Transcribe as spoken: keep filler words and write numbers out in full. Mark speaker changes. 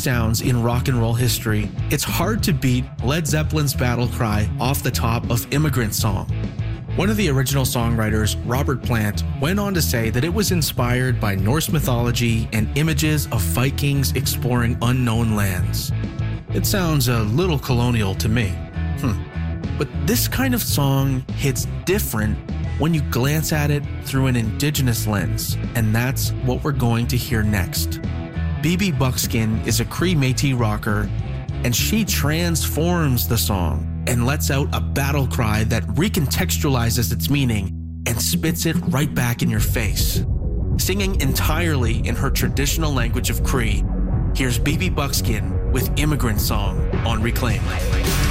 Speaker 1: sounds in rock and roll history, it's hard to beat Led Zeppelin's battle cry off the top of Immigrant Song. One of the original songwriters, Robert Plant, went on to say that it was inspired by Norse mythology and images of Vikings exploring unknown lands. It sounds a little colonial to me. Hmm. But this kind of song hits different when you glance at it through an indigenous lens, and that's what we're going to hear next. B B Buckskin is a Cree Métis rocker, and she transforms the song and lets out a battle cry that recontextualizes its meaning and spits it right back in your face. Singing entirely in her traditional language of Cree, here's B B Buckskin with Immigrant Song on Reclaim.